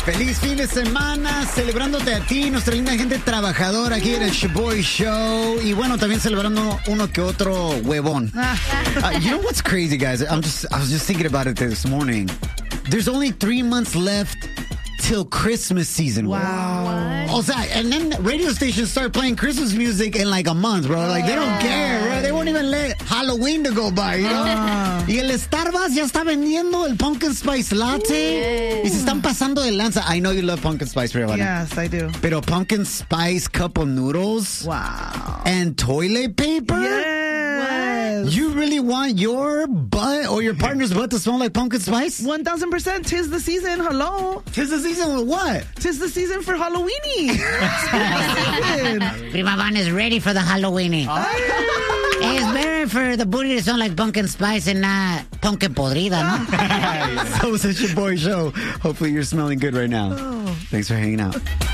Feliz fin de semana, celebrándote a ti, nuestra linda gente trabajadora aquí en el Shaboy Show. Y bueno, también celebrando uno que otro huevón. You know what's crazy, guys? I was just thinking about it this morning. There's only 3 months left till Christmas season. Wow. O sea, and then radio stations start playing Christmas music in like a month, bro. Like, they don't care, bro. They won't even let Halloween to go by, you know? Y el Starbucks ya está vendiendo el Pumpkin Spice Latte. Y se están pasando de lanza. I know you love Pumpkin Spice, Rihanna. Yes, I do. Pero Pumpkin Spice cup of noodles. Wow. And toilet paper? Yes. You really want your butt or your partner's butt to smell like pumpkin spice? 1000%. 'Tis the season. Hello. 'Tis the season with what? 'Tis the season for Halloweeny. Prima Van is ready for the Halloweeny. It's better for the booty to smell like pumpkin spice and not pumpkin podrida, ¿no? So it's your boy show. Hopefully you're smelling good right now. Thanks for hanging out.